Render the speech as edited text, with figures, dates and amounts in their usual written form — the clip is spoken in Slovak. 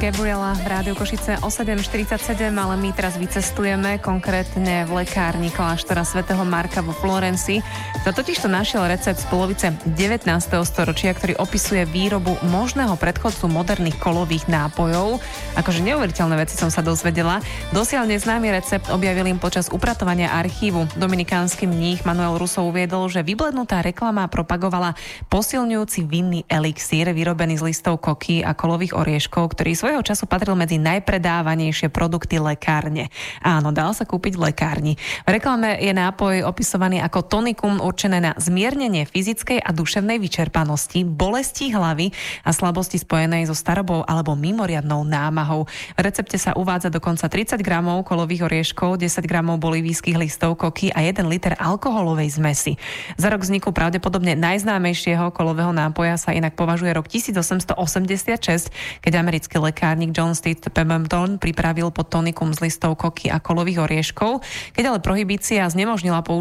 Gabriela v Rádiu Košice o 7.47, ale my teraz vycestujeme konkrétne v lekárni kláštora svätého Marka vo Florencii. To totižto našiel recept z polovice 19. storočia, ktorý opisuje výrobu možného predchodcu moderných kolových nápojov. Akože neuveriteľné veci som sa dozvedela. Dosiaľ neznámy recept objavil im počas upratovania archívu. Dominikánsky mních Manuel Russo uviedol, že vyblednutá reklama propagovala posilňujúci vinný elixír vyrobený z listov koky a kolových orieškov, ktorý svojho času patril medzi najpredávanejšie produkty lekárne. Áno, dal sa kúpiť v lekárni. V reklame je nápoj opisovaný ako tonikum určené na zmiernenie fyzickej a duševnej vyčerpanosti, bolesti hlavy a slabosti spojenej so starobou alebo mimoriadnou námahou. V recepte sa uvádza dokonca 30 gramov kolových orieškov, 10 gramov bolivijských listov koky a 1 liter alkoholovej zmesi. Za rok vzniku pravdepodobne najznámejšieho kolového nápoja sa inak považuje rok 1886, keď americký lekárnik John Steed Pemberton pripravil pod tonikum z listov koky a kolových orieškov. Keď ale prohibícia znemožnila použitie